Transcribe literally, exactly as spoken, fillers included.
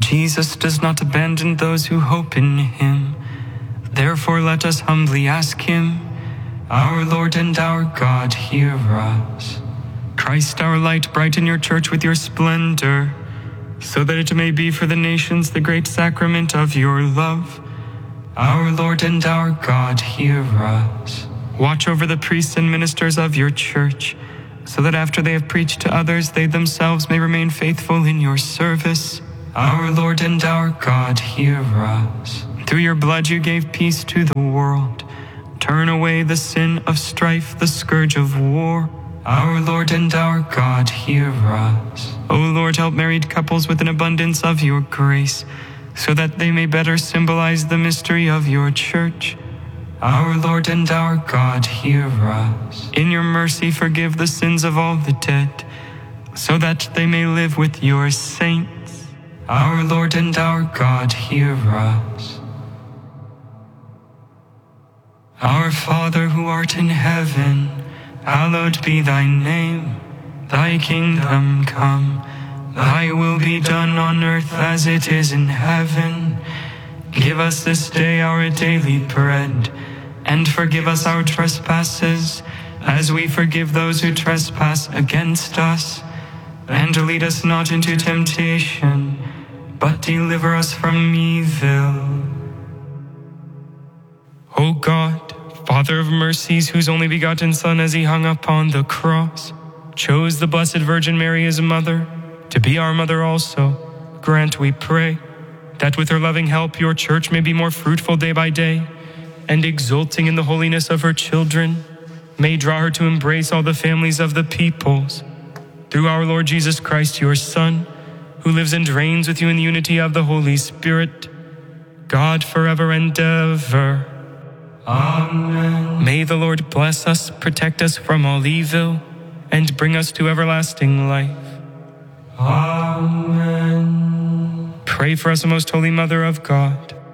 Jesus does not abandon those who hope in him. Therefore let us humbly ask him, our Lord and our God, hear us. Christ our light, brighten your church with your splendor, so that it may be for the nations the great sacrament of your love. Our Lord and our God, hear us. Watch over the priests and ministers of your church, so that after they have preached to others, they themselves may remain faithful in your service. Our Lord and our God, hear us. Through your blood you gave peace to the world. Turn away the sin of strife, the scourge of war. Our Lord and our God, hear us. O Lord, help married couples with an abundance of your grace, so that they may better symbolize the mystery of your church. Our Lord and our God, hear us. In your mercy forgive the sins of all the dead, so that they may live with your saints. Our Lord and our God, hear us. Our Father who art in heaven, hallowed be thy name. Thy kingdom come, thy will be done on earth as it is in heaven. Give us this day our daily bread, and forgive us our trespasses, as we forgive those who trespass against us. And lead us not into temptation, but deliver us from evil. O God, Father of mercies, whose only begotten Son, as he hung upon the cross, chose the Blessed Virgin Mary his mother, to be our mother also, grant, we pray, that with her loving help your church may be more fruitful day by day, and exulting in the holiness of her children, may draw her to embrace all the families of the peoples. Through our Lord Jesus Christ, your Son, who lives and reigns with you in the unity of the Holy Spirit, God forever and ever. Amen. May the Lord bless us, protect us from all evil, and bring us to everlasting life. Amen. Pray for us, O most holy Mother of God,